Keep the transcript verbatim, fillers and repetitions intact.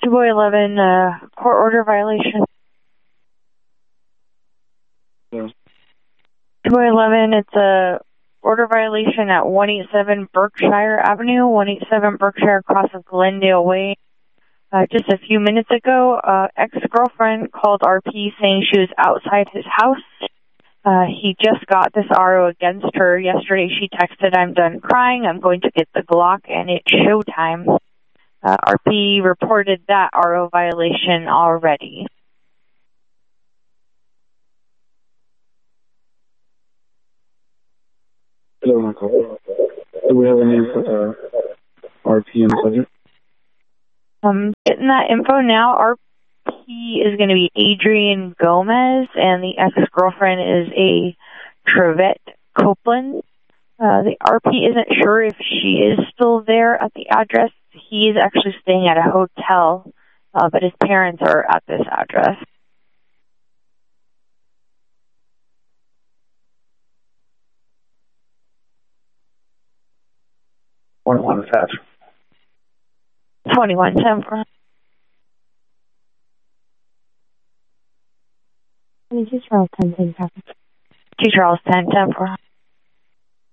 two boy eleven, uh, court order violation. Yeah. two boy eleven, it's a order violation at one eighty-seven Berkshire Avenue, one eighty-seven Berkshire across of Glendale Way. Uh, just a few minutes ago, uh, ex-girlfriend called R P saying she was outside his house. Uh, he just got this R O against her. Yesterday she texted, "I'm done crying, I'm going to get the Glock, and it's showtime." Uh, R P reported that R O violation already. Hello, Michael. Do we have any uh, R P in the subject? Um, getting that info now. R P is going to be Adrian Gomez, and the ex-girlfriend is a Trevette Copeland. Uh, the R P isn't sure if she is still there at the address. He is actually staying at a hotel, uh, but his parents are at this address. twenty-one attached. twenty-one ten for Two Charles ten, ten, two Charles ten ten for